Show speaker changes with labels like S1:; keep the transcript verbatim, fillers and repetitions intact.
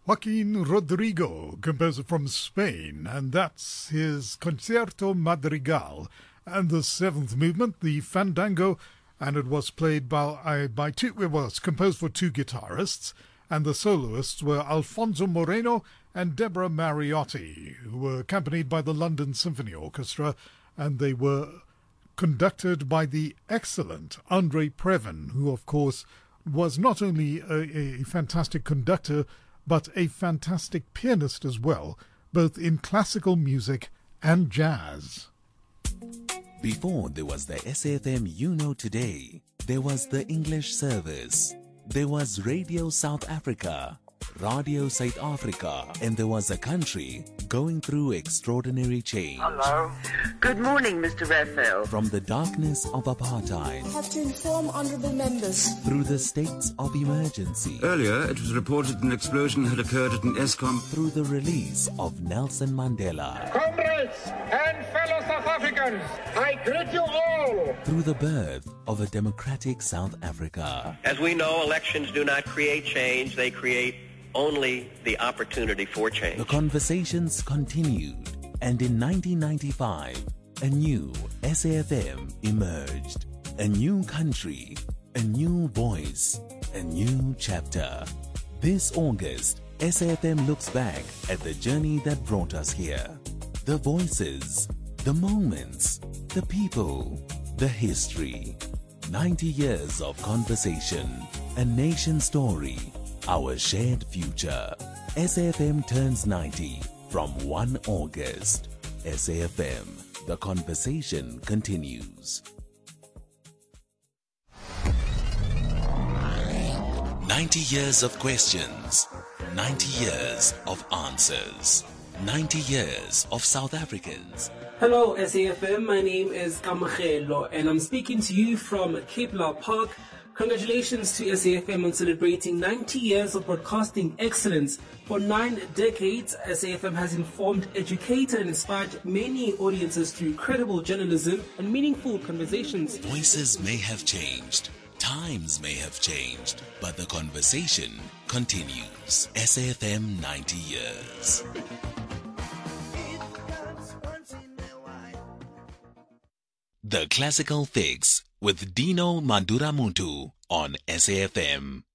S1: Joaquin Rodrigo, composer from Spain, and that's his Concerto Madrigal. And the seventh movement, the Fandango, and it was played by, by two, it was composed for two guitarists, and the soloists were Alfonso Moreno and Deborah Mariotti, who were accompanied by the London Symphony Orchestra, and they were conducted by the excellent Andre Previn, who, of course, was not only a, a fantastic conductor, but a fantastic pianist as well, both in classical music and jazz.
S2: Before there was the S A F M you know today, there was the English service, there was Radio South Africa, Radio South Africa, and there was a country going through extraordinary change.
S3: Hello. Good morning, Mister Raphael.
S2: From the darkness of apartheid,
S4: I have to inform honourable members,
S2: through the states of emergency.
S5: Earlier, it was reported an explosion had occurred at an ESCOM.
S2: Through the release of Nelson Mandela.
S6: Comrades and fellow South Africans, I greet you all.
S2: Through the birth of a democratic South Africa.
S7: As we know, elections do not create change, they create only the opportunity for change.
S2: The conversations continued, and in nineteen ninety-five, a new S A F M emerged. A new country, a new voice, a new chapter. This August, S A F M looks back at the journey that brought us here. The voices, the moments, the people, the history. ninety years of conversation, a nation story, our shared future. S A F M turns ninety from first of August. S A F M, the conversation continues. ninety years of questions, ninety years of answers, ninety years of South Africans.
S8: Hello S A F M, my name is Kamachelo and I'm speaking to you from Cape Law Park. Congratulations to S A F M on celebrating ninety years of broadcasting excellence. For nine decades, S A F M has informed, educated and inspired many audiences through credible journalism and meaningful conversations.
S2: Voices may have changed, times may have changed, but the conversation continues. S A F M ninety years. The Classical Fix with Dino Manduramuntu on S A F M.